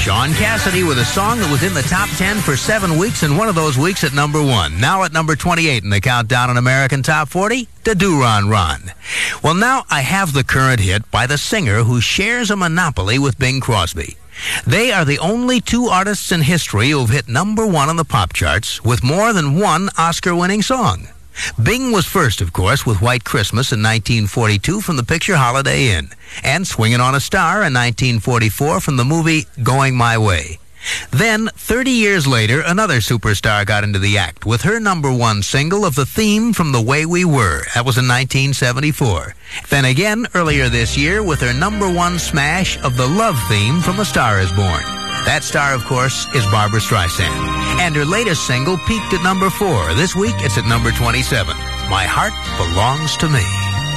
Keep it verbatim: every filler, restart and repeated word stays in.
Sean Cassidy with a song that was in the top ten for seven weeks, and one of those weeks at number one. Now at number twenty-eight in the countdown on American Top forty, Da Doo Ron Ron. Well, now I have the current hit by the singer who shares a monopoly with Bing Crosby. They are the only two artists in history who have hit number one on the pop charts with more than one Oscar-winning song. Bing was first, of course, with White Christmas in nineteen forty-two from the picture Holiday Inn, and Swingin' on a Star in nineteen forty-four from the movie Going My Way. Then, thirty years later, another superstar got into the act with her number one single of the theme from The Way We Were. That was in nineteen seventy-four. Then again, earlier this year, with her number one smash of the love theme from A Star Is Born. That star, of course, is Barbra Streisand. And her latest single peaked at number four. This week, it's at number twenty-seven. My Heart Belongs to Me.